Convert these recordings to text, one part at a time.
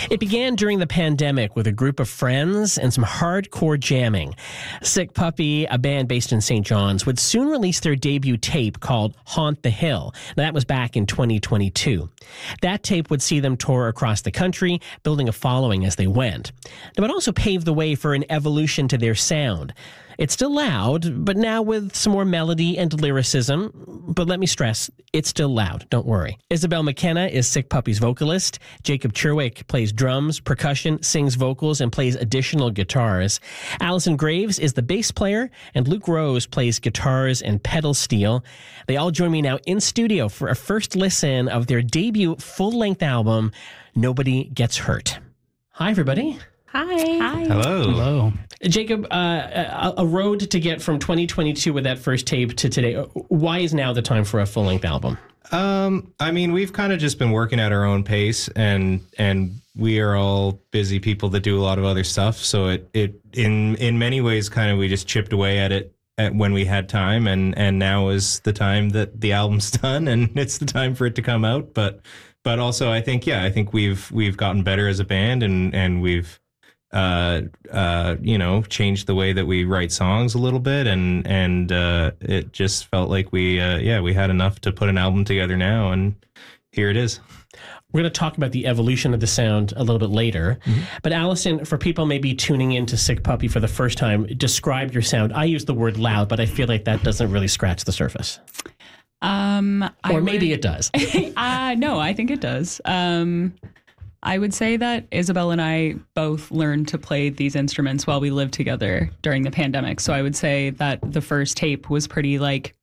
It began during the pandemic with a group of friends and some hardcore jamming. Sick Puppy, a band based in St. John's, would soon release their debut tape called Haunt the Hill. Now, that was back in 2022. That tape would see them tour across the country, building a following as they went. It would also pave the way for an evolution to their sound. It's still loud, but now with some more melody and lyricism. But let me stress, it's still loud. Don't worry. Isabel McKenna is Sick Puppy's vocalist. Jacob Cherwick plays drums, percussion, sings vocals, and plays additional guitars. Allison Graves is the bass player, and Luke Rose plays guitars and pedal steel. They all join me now in studio for a first listen of their debut full-length album, Nobody Gets Hurt. Hi, everybody. Hi. Hello. Hello. Jacob, a road to get from 2022 with that first tape to today. Why is now the time for a full-length album? I mean, we've kind of just been working at our own pace, and we are all busy people that do a lot of other stuff. So it in many ways, kind of, we just chipped away at it when we had time, and now is the time that the album's done, and it's the time for it to come out. But also, I think we've gotten better as a band, and we've changed the way that we write songs a little bit, and it just felt like we had enough to put an album together now, and here it is. We're going to talk about the evolution of the sound a little bit later. Mm-hmm. But Allison, for people maybe tuning into Sick Puppy for the first time, describe your sound. I use the word loud, but I feel like that doesn't really scratch the surface. Maybe it does. No, I think it does. I would say that Isabel and I both learned to play these instruments while we lived together during the pandemic. So I would say that the first tape was pretty,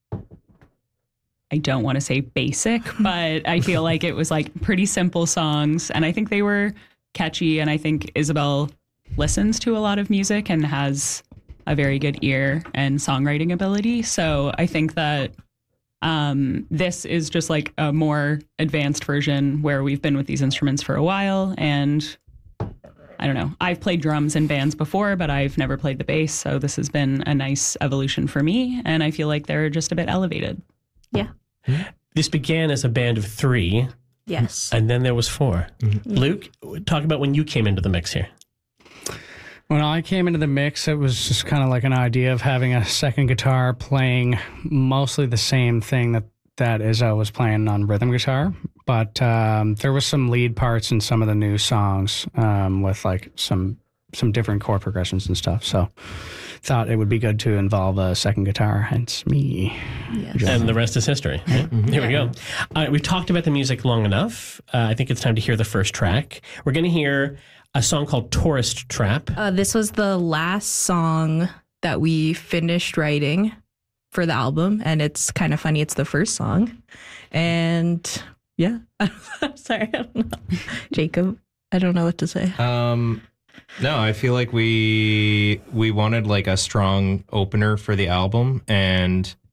I don't want to say basic, but I feel like it was pretty simple songs. And I think they were catchy. And I think Isabel listens to a lot of music and has a very good ear and songwriting ability. So I think that this is just a more advanced version where we've been with these instruments for a while. And I don't know, I've played drums in bands before, but I've never played the bass. So this has been a nice evolution for me. And I feel like they're just a bit elevated. Yeah. This began as a band of 3. Yes. And then there was 4. Mm-hmm. Luke, talk about when you came into the mix here. When I came into the mix, it was just kind of like an idea of having a second guitar playing mostly the same thing that Izzo was playing on rhythm guitar. But there was some lead parts in some of the new songs with some different chord progressions and stuff. So thought it would be good to involve a second guitar, hence me. Yes. And the rest is history. Right? Mm-hmm. Here we go. We've talked about the music long enough. I think it's time to hear the first track. We're going to hear a song called Tourist Trap. This was the last song that we finished writing for the album, and it's kind of funny. It's the first song. And yeah, I'm sorry, I don't know. Jacob, I don't know what to say. No, I feel like we wanted a strong opener for the album, and